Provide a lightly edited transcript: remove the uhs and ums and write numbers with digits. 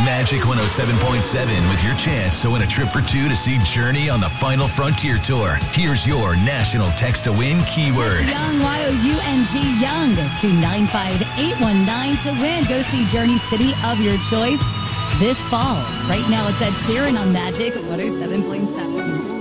Magic 107.7 with your chance to win a trip for two to see Journey on the Final Frontier Tour. Here's your national text to win keyword. Text Young, Y-O-U-N-G, Young, to 95819 to win. Go see Journey City of your choice this fall. Right now it's Ed Sheeran on Magic 107.7.